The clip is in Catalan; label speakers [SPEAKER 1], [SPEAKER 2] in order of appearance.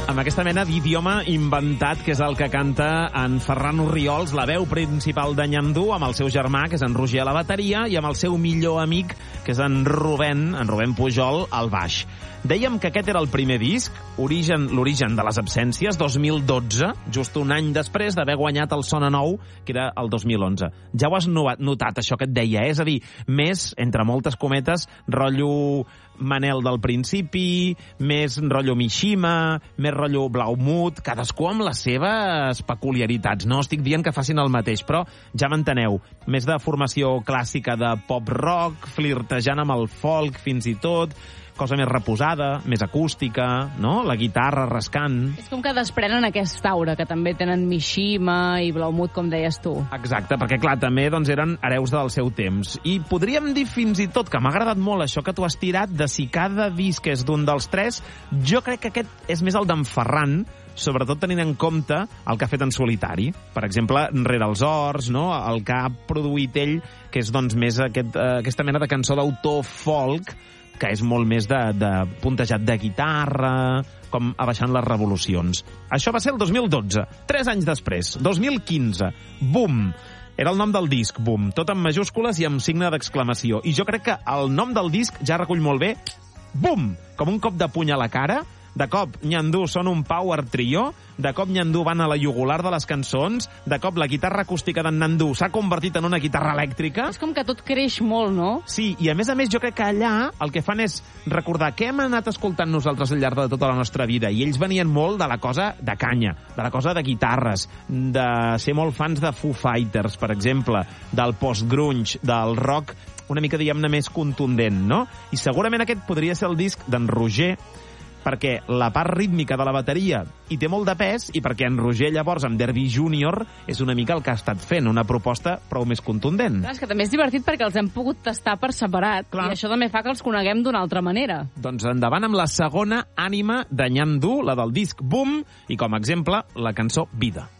[SPEAKER 1] amb aquesta mena d'idioma inventat, que és el que canta en Ferran Orriols, la veu principal de Nyandú, amb el seu germà, que és en Roger, a la bateria, i amb el seu millor amic, que és en Rubén Pujol, al baix. Dèiem que aquest era el primer disc, l'origen de les absències, 2012, just un any després d'haver guanyat el Sona Nou, que era el 2011. Ja ho has notat, això que et deia, és a dir, més, entre moltes cometes, rotllo Manel del principi, més rotllo Mishima, més rotllo Blaumut, cadascú amb les seves peculiaritats. No estic dient que facin el mateix, però ja m'enteneu. Més de formació clàssica de pop-rock, flirtejant amb el folk fins i tot, cosa més reposada, més acústica, no? La guitarra rascant.
[SPEAKER 2] És com que desprenen aquesta aura, que també tenen Mishima i Blaumut, com deies tu.
[SPEAKER 1] Exacte, perquè clar, també doncs, eren hereus del seu temps. I podríem dir fins i tot que m'ha agradat molt això que tu has tirat, de si cada disc és d'un dels tres, jo crec que aquest és més el d'en Ferran, sobretot tenint en compte el que ha fet en solitari. Per exemple, Rere els Horts, no? El que ha produït ell, que és doncs, més aquesta mena de cançó d'autor folk, que és molt més de puntejat de guitarra, com abaixant les revolucions. Això va ser el 2012. 3 anys després, 2015, Boom! Era el nom del disc, Boom, tot en majúscules i amb signe d'exclamació. I jo crec que el nom del disc ja recull molt bé Boom! Com un cop de puny a la cara. De cop, Nyandú són un power trio, de cop Nyandú van a la jugular de les cançons, de cop la guitarra acústica d'en Nyandú s'ha convertit en una guitarra elèctrica.
[SPEAKER 2] És com que tot creix molt, no?
[SPEAKER 1] Sí, i a més jo crec que allà el que fan és recordar què hem anat escoltant nosaltres al llarg de tota la nostra vida, i ells venien molt de la cosa de canya, de la cosa de guitarres, de ser molt fans de Foo Fighters, per exemple, del post-grunge, del rock una mica, diguem-ne, més contundent, no? I segurament aquest podria ser el disc d'en Roger, perquè la part rítmica de la bateria hi té molt de pes, i perquè en Roger llavors amb Derby Junior és una mica el que ha estat fent, una proposta prou més contundent.
[SPEAKER 2] Clar, és que també és divertit perquè els hem pogut tastar per separat. Clar. I això també fa que els coneguem d'una altra manera.
[SPEAKER 1] Doncs endavant amb la segona ànima de Nyandú, la del disc Boom, i com a exemple la cançó Vida.